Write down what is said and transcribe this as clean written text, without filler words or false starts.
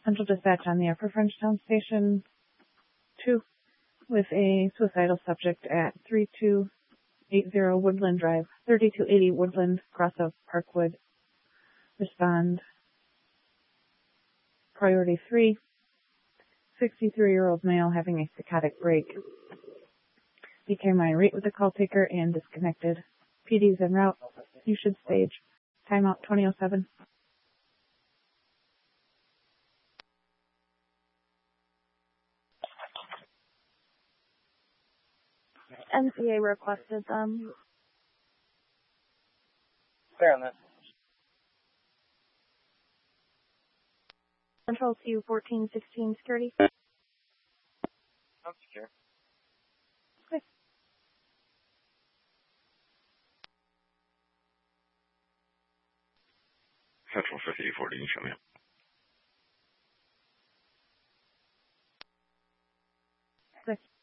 Central Dispatch on the Upper Frenchtown Station 2 with a suicidal subject at 3280 Woodland Drive, 3280 Woodland, cross of Parkwood. Respond. Priority 3, 63-year-old male having a psychotic break. Became irate with the call taker and disconnected. PD's en route. You should stage. Timeout 2007. NCA requested Fair on that. Central to 1416 security. I'm secure. Okay. Central 5814, show me up. Six.